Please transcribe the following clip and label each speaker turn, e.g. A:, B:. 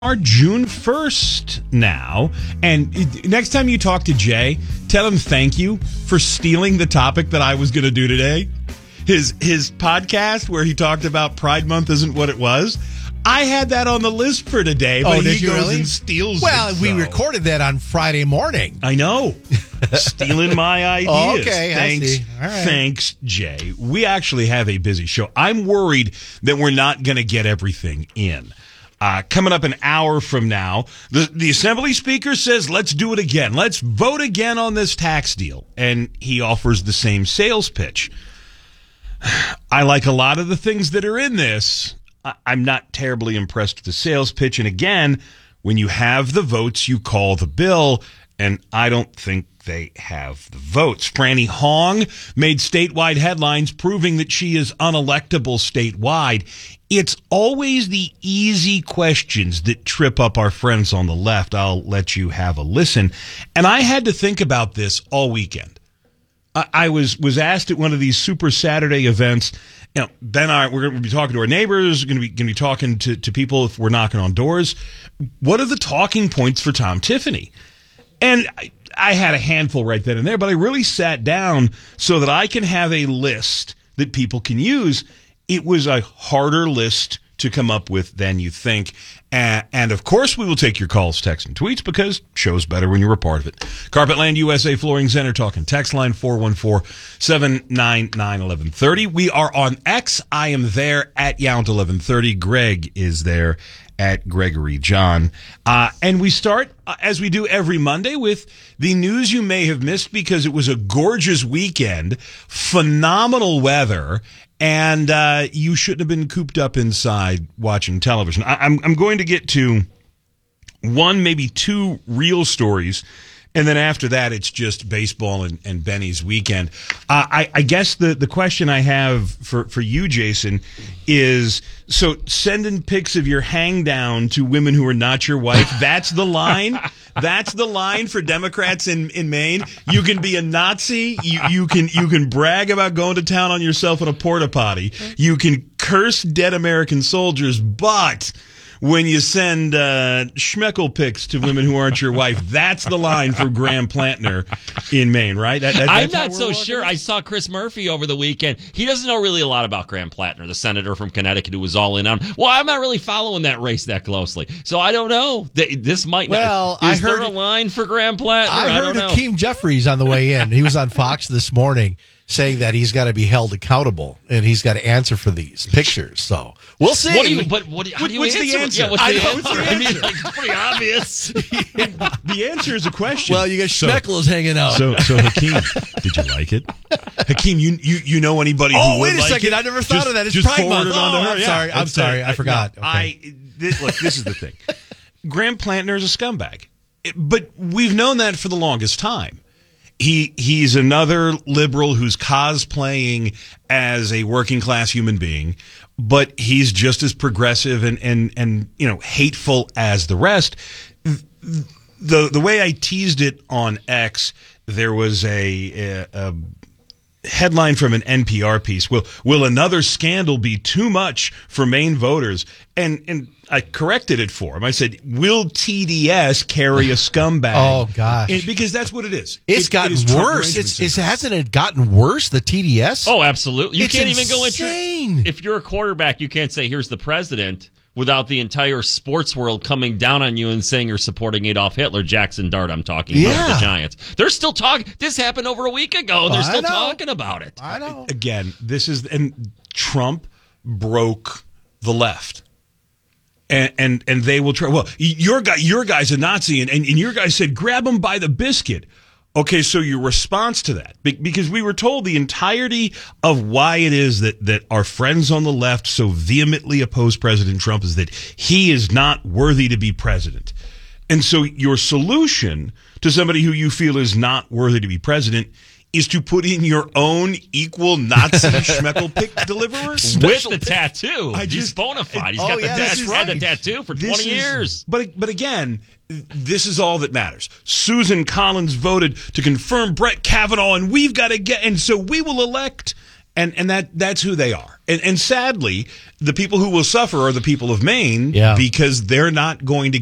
A: are June 1st now, and next time you talk to Jay, tell him thank you for stealing the topic that I was going to do today. His podcast where he talked about Pride Month isn't what it was. I had that on the list for today, but he goes and steals it.
B: We recorded that on Friday morning.
A: I know. Stealing my ideas.
B: Okay,
A: thanks,
B: I see. All right.
A: Thanks, Jay. We actually have a busy show. I'm worried that we're not going to get everything in. Coming up an hour from now, the Assembly Speaker says, let's do it again. Let's vote again on this tax deal. And he offers the same sales pitch. I like a lot of the things that are in this. I'm not terribly impressed with the sales pitch. And again, when you have the votes, you call the bill. And I don't think they have the votes. Franny Hong made statewide headlines proving that she is unelectable statewide. It's always the easy questions that trip up our friends on the left. I'll let you have a listen. And I had to think about this all weekend. I was asked at one of these Super Saturday events, Ben and I, we're going to be talking to our neighbors, going to be talking to people if we're knocking on doors. What are the talking points for Tom Tiffany? And I had a handful right then and there, but I really sat down so that I can have a list that people can use. It was a harder list to come up with than you think. And of course, we will take your calls, texts, and tweets because show's better when you're a part of it. Carpetland USA Flooring Center talking. Text line 414-799-1130. We are on X. I am there at Yount1130. Greg is there at Gregory John. And we start, as we do every Monday, with the news you may have missed because it was a gorgeous weekend, phenomenal weather, and you shouldn't have been cooped up inside watching television. I'm going to get to one, maybe two real stories, and then after that, it's just baseball and Benny's weekend. I guess the question I have for you, Jason, is, so sending pics of your hang down to women who are not your wife, that's the line? That's the line for Democrats in Maine? You can be a Nazi, you can brag about going to town on yourself in a porta potty, you can curse dead American soldiers, but when you send schmeckle pics to women who aren't your wife, that's the line for Graham Plantner in Maine, right?
C: I'm not so sure. I saw Chris Murphy over the weekend. He doesn't know really a lot about Graham Plantner, the senator from Connecticut who was all in on. Well, I'm not really following that race that closely, so I don't know. This might not. Is there a line for Graham Plantner?
B: I heard Hakeem Jeffries on the way in. He was on Fox this morning saying that he's got to be held accountable and he's got to answer for these pictures. So we'll see.
C: How do you
A: what's
C: answer?
A: the answer?
C: Yeah, what's the answer?
A: I mean,
C: it's pretty obvious.
A: The answer is a question.
B: Well, you got Schmeckles hanging out.
A: So Hakeem, did you like it? Hakeem, you know anybody who would like it?
B: Oh, wait a second. I never thought of that. It's
A: just
B: Pride Month.
A: forward it on to her.
B: I'm sorry. I forgot. Okay.
A: Look, this is the thing. Graham Plantner is a scumbag. But we've known that for the longest time. He's another liberal who's cosplaying as a working class human being, but he's just as progressive and hateful as the rest. The way I teased it on X, there was a headline from an NPR piece. Will another scandal be too much for Maine voters? And I corrected it for him. I said, will TDS carry a scumbag?
B: Oh, gosh.
A: Because that's what it is.
B: It's gotten worse. Hasn't it gotten worse, the TDS?
C: Oh, absolutely. You can't even go
B: insane.
C: If you're a quarterback, you can't say, here's the president, without the entire sports world coming down on you and saying you're supporting Adolf Hitler. Jackson Dart, I'm talking about the Giants. They're still talking. This happened over a week ago. They're still talking about it.
B: I know.
A: Again, and Trump broke the left. And they will try. Well, your guy's a Nazi, and your guy said grab him by the biscuit. Okay, so your response to that, because we were told the entirety of why it is that our friends on the left so vehemently oppose President Trump is that he is not worthy to be president. And so your solution to somebody who you feel is not worthy to be president is to put in your own equal Nazi schmeckle pick deliverer
C: with the tattoo. He's bona fide. He's got the tattoo for 20 years.
A: But again, this is all that matters. Susan Collins voted to confirm Brett Kavanaugh, and we've got to and so we will elect And that's who they are. And sadly, the people who will suffer are the people of Maine
B: Yeah.
A: because they're not going to